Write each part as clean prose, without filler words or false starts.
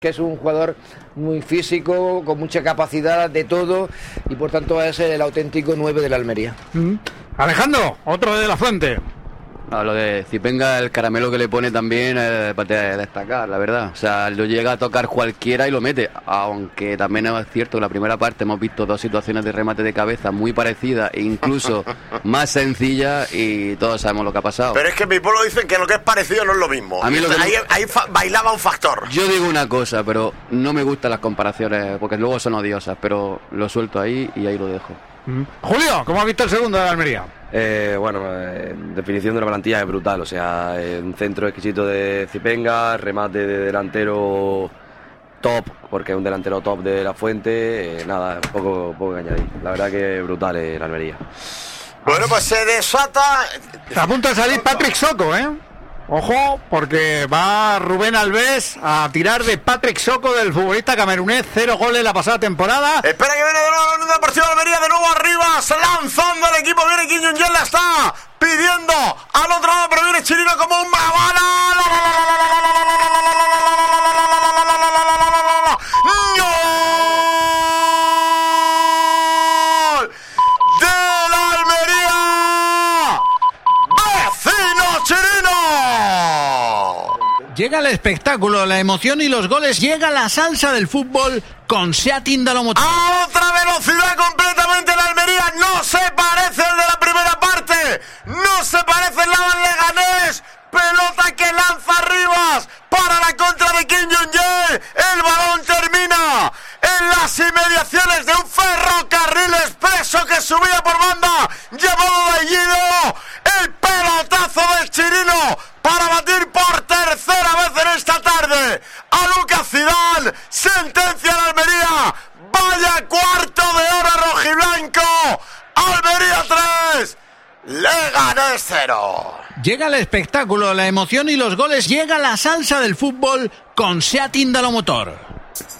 que es un jugador muy físico, con mucha capacidad de todo y por tanto es el auténtico 9 de la Almería. Alejandro, otro de la Fuente. A lo de Zipenga, el caramelo que le pone también para destacar, la verdad. O sea, lo llega a tocar cualquiera y lo mete. Aunque también es cierto que en la primera parte hemos visto dos situaciones de remate de cabeza muy parecidas e incluso más sencillas y todos sabemos lo que ha pasado. Pero es que en mi pueblo dicen que lo que es parecido no es lo mismo. A mí ahí bailaba un factor. Yo digo una cosa, pero no me gustan las comparaciones porque luego son odiosas, pero lo suelto ahí y ahí lo dejo. Julio, ¿cómo has visto el segundo de la Almería? Definición de la plantilla es brutal, o sea, un centro exquisito de Zipenga, remate de delantero top, porque es un delantero top de la Fuente, poco que añadir, la verdad que brutal la Almería. Bueno, pues se desata. Está a punto de salir Patrick Soko, Ojo, porque va Rubén Alves a tirar de Patrick Soko, del futbolista camerunés, 0 goles la pasada temporada. Espera que viene de nuevo la Unión Deportiva Almería, de nuevo arriba, se lanzando el equipo, viene Kim Jong-un, la está pidiendo al otro lado, pero viene Chirino como un bala. Llega el espectáculo, la emoción y los goles. Llega la salsa del fútbol con Seat Indalomotor. A otra velocidad completamente la Almería. No se parece al de la primera parte. No se parece el lado al Leganés. Pelota que lanza Rivas para la contra de Kim Jong-un. El balón termina en las inmediaciones de un ferrocarril expreso que subía por banda. Llevado de Guido. El pelotazo del Chirino para batir por tercera vez en esta tarde a Lucas Zidane. Sentencia a la Almería. Vaya cuarto de hora rojiblanco. Almería 3, Leganés 0. Llega el espectáculo, la emoción y los goles. Llega la salsa del fútbol con Seat Indalomotor.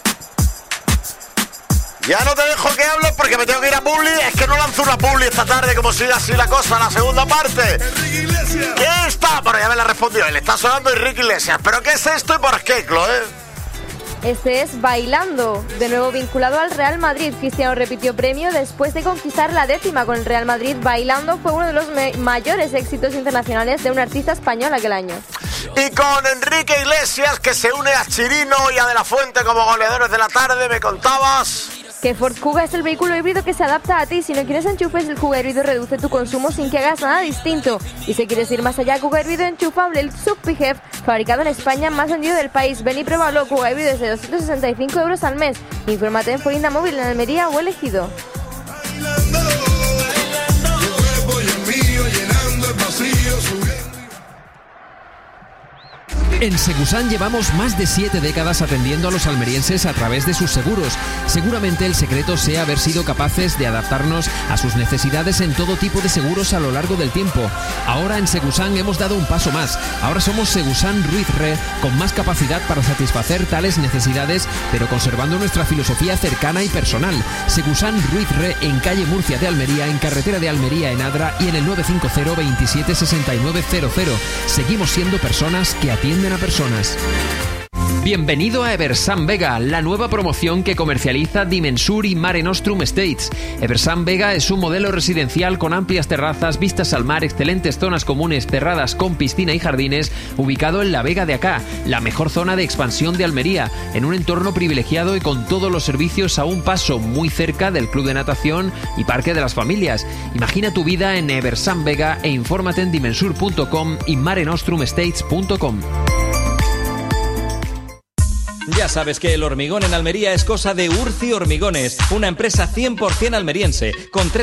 Ya no te dejo que hables porque me tengo que ir a Publi. Es que no lanzo una Publi esta tarde como sigue así la cosa en la segunda parte. ¿Qué está? Bueno, ya me la respondió. Le está sonando Enrique Iglesias. ¿Pero qué es esto y por qué, Chloe? Este es Bailando, de nuevo vinculado al Real Madrid. Cristiano repitió premio después de conquistar la 10ª con el Real Madrid. Bailando fue uno de los mayores éxitos internacionales de un artista español aquel año. Y con Enrique Iglesias, que se une a Chirino y a De La Fuente como goleadores de la tarde, me contabas que Ford Kuga es el vehículo híbrido que se adapta a ti. Si no quieres enchufes, el Kuga híbrido reduce tu consumo sin que hagas nada distinto. Y si quieres ir más allá, Kuga híbrido enchufable, el Sub PHEV, fabricado en España, más vendido del país. Ven y pruébalo. Kuga híbrido desde 265 euros al mes. Infórmate en Forinda Móvil, en Almería o Elegido. En Segusan llevamos más de 7 décadas atendiendo a los almerienses a través de sus seguros. Seguramente el secreto sea haber sido capaces de adaptarnos a sus necesidades en todo tipo de seguros a lo largo del tiempo. Ahora en Segusan hemos dado un paso más. Ahora somos Segusan Ruiz Re, con más capacidad para satisfacer tales necesidades, pero conservando nuestra filosofía cercana y personal. Segusan Ruiz Re, en calle Murcia de Almería, en carretera de Almería en Adra y en el 950 27 6900. Seguimos siendo personas que atienden a personas. Bienvenido a Eversan Vega, la nueva promoción que comercializa Dimensur y Mare Nostrum Estates. Eversan Vega es un modelo residencial con amplias terrazas, vistas al mar, excelentes zonas comunes cerradas con piscina y jardines, ubicado en la Vega de Acá, la mejor zona de expansión de Almería, en un entorno privilegiado y con todos los servicios a un paso, muy cerca del club de natación y parque de las familias. Imagina tu vida en Eversan Vega e infórmate en dimensur.com y marenostrumestates.com. Ya sabes que el hormigón en Almería es cosa de Urci Hormigones, una empresa 100% almeriense, con 3